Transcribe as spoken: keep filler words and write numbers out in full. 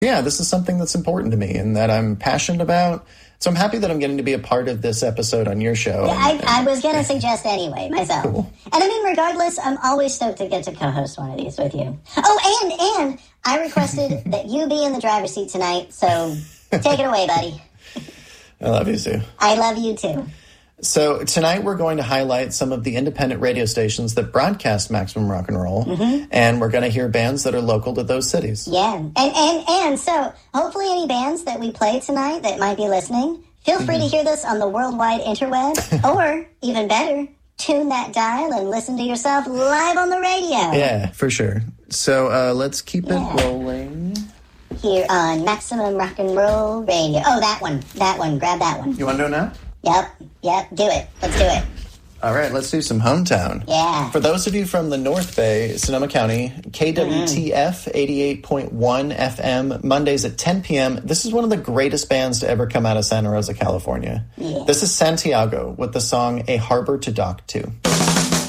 yeah, this is something that's important to me and that I'm passionate about. So I'm happy that I'm getting to be a part of this episode on your show. Yeah, I, I was going to suggest anyway, myself. Cool. And I mean, regardless, I'm always stoked to get to co-host one of these with you. Oh, and, and I requested that you be in the driver's seat tonight, so take it away, buddy. I love you, Sue. I love you, too. So tonight we're going to highlight some of the independent radio stations that broadcast Maximum Rock and Roll, mm-hmm. and we're going to hear bands that are local to those cities. Yeah, and, and, and so hopefully any bands that we play tonight that might be listening, feel free mm-hmm. to hear this on the worldwide interweb, or even better, tune that dial and listen to yourself live on the radio. Yeah, for sure. So uh, let's keep yeah. it rolling. Here on Maximum Rock and Roll Radio. Oh, that one. That one. Grab that one. You want to do it now? Yep. Yep. Do it. Let's do it. All right. Let's do some hometown. Yeah. For those of you from the North Bay, Sonoma County, K W T F mm-hmm. eighty-eight point one F M, Mondays at ten p.m. This is one of the greatest bands to ever come out of Santa Rosa, California. Yeah. This is Santiago with the song A Harbor to Dock To.